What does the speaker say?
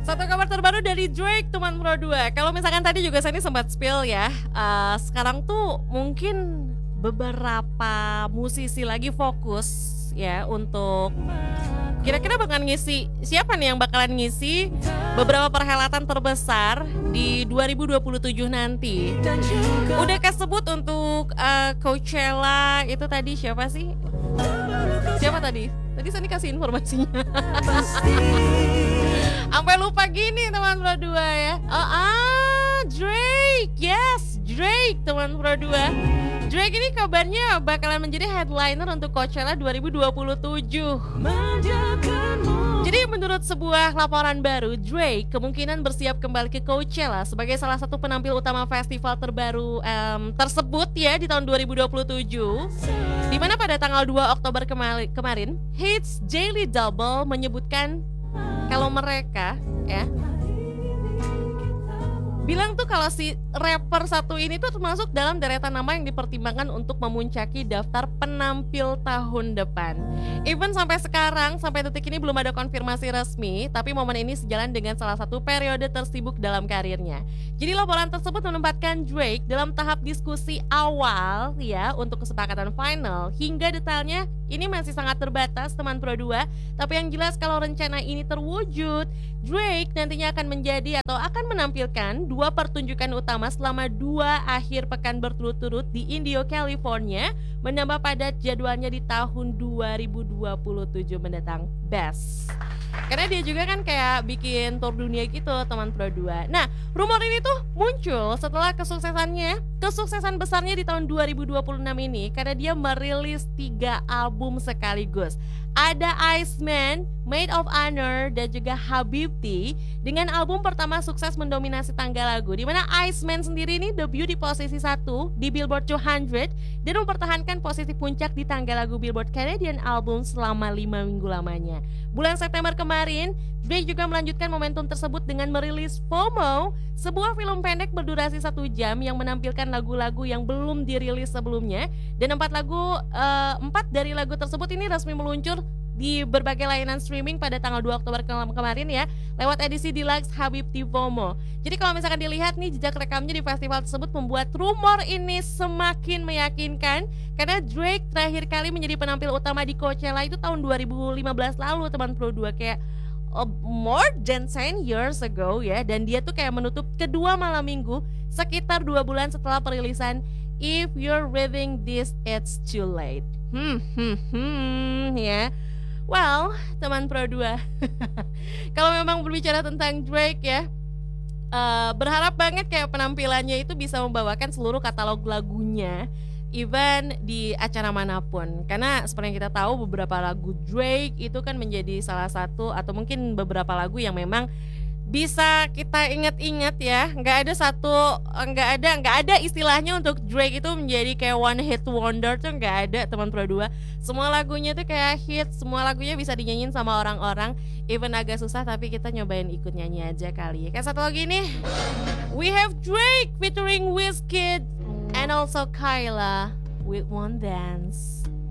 Satu kabar terbaru dari Drake teman Pro 2. Kalau misalkan tadi juga saya sempat spill ya, sekarang tuh mungkin beberapa musisi lagi fokus ya untuk kira-kira bakal ngisi, siapa nih yang bakalan ngisi beberapa perhelatan terbesar di 2027 nanti. Udah kesebut untuk Coachella itu tadi siapa sih? Siapa tadi? Tadi saya kasih informasinya. Sampai lupa gini teman Pro 2 ya. Drake. Yes, Drake teman Pro 2. Drake ini kabarnya bakalan menjadi headliner untuk Coachella 2027. Jadi menurut sebuah laporan baru, Drake kemungkinan bersiap kembali ke Coachella sebagai salah satu penampil utama festival terbaru tersebut ya di tahun 2027. Di mana pada tanggal 2 Oktober kemarin, Hits Daily Double menyebutkan kalau mereka ya bilang tuh kalau si rapper satu ini tuh termasuk dalam deretan nama yang dipertimbangkan untuk memuncaki daftar penampil tahun depan. Even sampai sekarang, sampai detik ini belum ada konfirmasi resmi, tapi momen ini sejalan dengan salah satu periode tersibuk dalam karirnya. Jadi laporan tersebut menempatkan Drake dalam tahap diskusi awal ya untuk kesepakatan final. Hingga detailnya ini masih sangat terbatas teman Pro 2, tapi yang jelas kalau rencana ini terwujud, Drake nantinya akan menjadi atau akan menampilkan 2 pertunjukan utama selama 2 akhir pekan berturut-turut di Indio, California, menambah padat jadwalnya di tahun 2027 mendatang. Best. Karena dia juga kan kayak bikin tour dunia gitu teman Pro 2. Nah, rumor ini tuh muncul setelah kesuksesan besarnya di tahun 2026 ini karena dia merilis 3 album sekaligus. Ada Iceman, Maid of Honor, dan juga Habibti. Dengan album pertama sukses mendominasi tangga lagu, di mana Iceman sendiri ini debut di posisi 1 di Billboard 200 dan mempertahankan posisi puncak di tangga lagu Billboard Canadian Album selama 5 minggu lamanya. Bulan September kemarin, Drake juga melanjutkan momentum tersebut dengan merilis FOMO, sebuah film pendek berdurasi 1 jam yang menampilkan lagu-lagu yang belum dirilis sebelumnya. Dan 4 dari lagu tersebut ini resmi meluncur di berbagai layanan streaming pada tanggal 2 Oktober kemarin ya, lewat edisi Deluxe Habibti FOMO. Jadi kalau misalkan dilihat nih jejak rekamnya di festival tersebut membuat rumor ini semakin meyakinkan, karena Drake terakhir kali menjadi penampil utama di Coachella itu tahun 2015 lalu teman Pro 2, kayak more than 10 years ago ya. Dan dia tuh kayak menutup kedua malam minggu sekitar 2 bulan setelah perilisan If You're Reading This It's Too Late. Ya. Well, teman Pro 2. Kalau memang berbicara tentang Drake ya, berharap banget kayak penampilannya itu bisa membawakan seluruh katalog lagunya even di acara manapun. Karena seperti yang kita tahu beberapa lagu Drake itu kan menjadi salah satu atau mungkin beberapa lagu yang memang bisa kita ingat-ingat ya. Nggak ada istilahnya untuk Drake itu menjadi kayak one hit wonder tuh nggak ada teman Pro 2. Semua lagunya tuh kayak hit, semua lagunya bisa dinyanyiin sama orang-orang. Even agak susah tapi kita nyobain ikut nyanyi aja kali ya. Kayak satu lagi nih, we have Drake featuring Wizkid and also Kyla with One Dance.